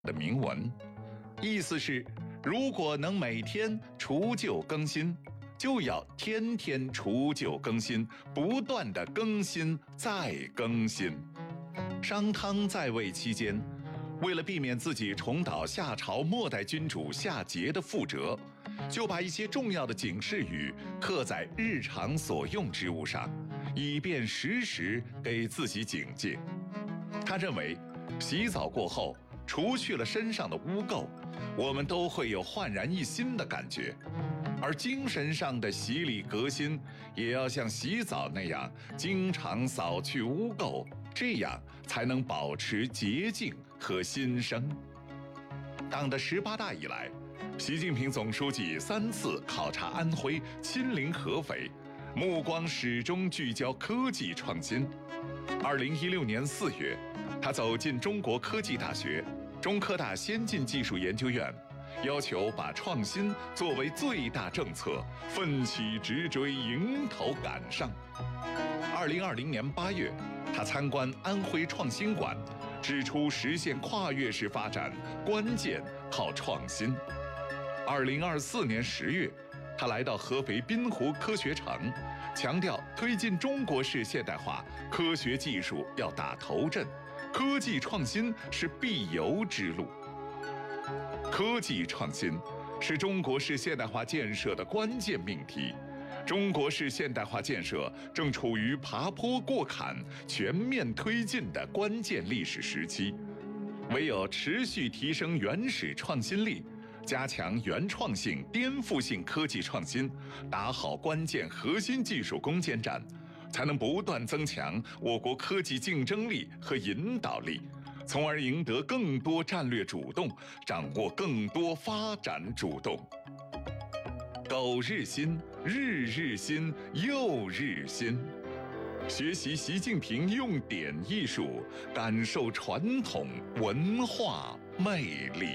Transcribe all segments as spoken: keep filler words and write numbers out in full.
的铭文，意思是如果能每天除旧更新，就要天天除旧更新，不断的更新再更新。商汤在位期间，为了避免自己重蹈夏朝末代君主夏桀的覆辙，就把一些重要的警示语刻在日常所用之物上，以便时时给自己警戒。他认为，洗澡过后除去了身上的污垢，我们都会有焕然一新的感觉，而精神上的洗礼革新也要像洗澡那样经常扫去污垢，这样才能保持洁净和新生。党的十八大以来，习近平总书记三次考察安徽，亲临合肥，目光始终聚焦科技创新。二零一六年四月，他走进中国科技大学、中科大先进技术研究院，要求把创新作为最大政策，奋起直追，迎头赶上。二零二零年八月，他参观安徽创新馆，指出实现跨越式发展关键靠创新。二零二四年十月，他来到合肥滨湖科学城，强调推进中国式现代化，科学技术要打头阵，科技创新是必由之路。科技创新是中国式现代化建设的关键命题。中国式现代化建设正处于爬坡过坎、全面推进的关键历史时期，唯有持续提升原始创新力，加强原创性、颠覆性科技创新，打好关键核心技术攻坚战，才能不断增强我国科技竞争力和引导力，从而赢得更多战略主动，掌握更多发展主动。苟日新，日日新，又日新。学习习近平用典艺术，感受传统文化魅力。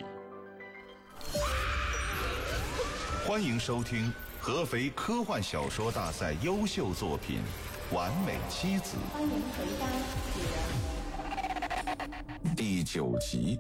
欢迎收听合肥科幻小说大赛优秀作品《完美妻子》， 欢迎回答主人。 第九集。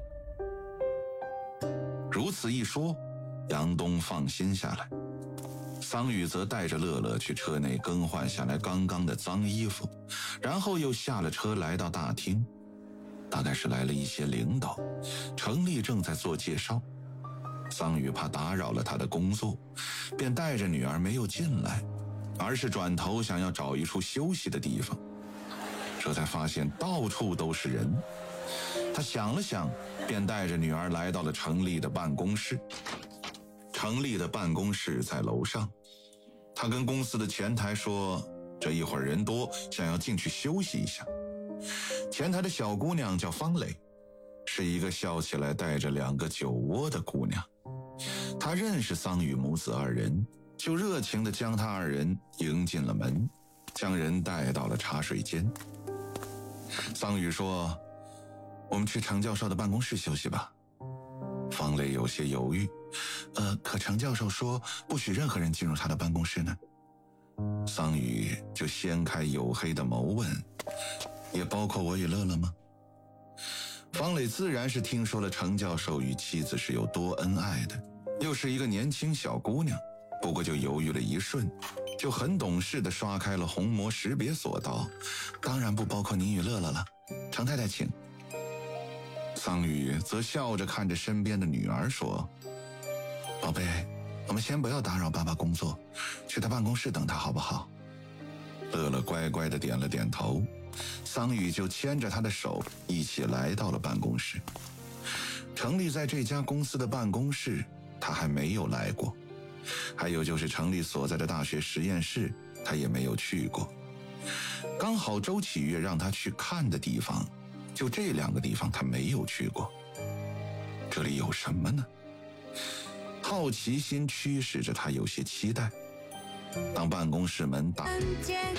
如此一说，杨东放心下来。桑宇则带着乐乐去车内更换下来刚刚的脏衣服，然后又下了车来到大厅。大概是来了一些领导，程立正在做介绍。桑宇怕打扰了他的工作，便带着女儿没有进来，而是转头想要找一处休息的地方。这才发现到处都是人，他想了想，便带着女儿来到了程立的办公室。程立的办公室在楼上，他跟公司的前台说，这一会儿人多，想要进去休息一下。前台的小姑娘叫方磊，是一个笑起来带着两个酒窝的姑娘。她认识桑宇母子二人，就热情地将他二人迎进了门，将人带到了茶水间。桑宇说，我们去程教授的办公室休息吧。方磊有些犹豫，呃，可程教授说不许任何人进入他的办公室呢。桑宇就掀开黝黑的眸问，也包括我与乐乐吗？方磊自然是听说了程教授与妻子是有多恩爱的，又是一个年轻小姑娘，不过就犹豫了一瞬，就很懂事地刷开了虹膜识别锁道，当然不包括您与乐乐了，程太太请。桑宇则笑着看着身边的女儿说，宝贝，我们先不要打扰爸爸工作，去他办公室等他好不好？乐乐乖乖地点了点头，桑宇就牵着他的手一起来到了办公室。程立在这家公司的办公室他还没有来过，还有就是程立所在的大学实验室他也没有去过。刚好周启月让他去看的地方，就这两个地方他没有去过。这里有什么呢？好奇心驱使着他有些期待。当办公室门打